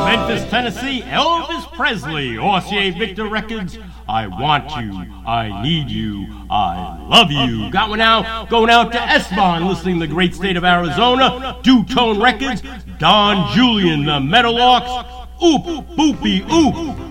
Memphis, Tennessee, Elvis Presley, RCA Victor Records. I want you, I need you, I love you. Got one now, going out to Esmond, listening to the great state of Arizona. Two-Tone Records, Don Julian, the Metalhawks. Oop, boopy, oop.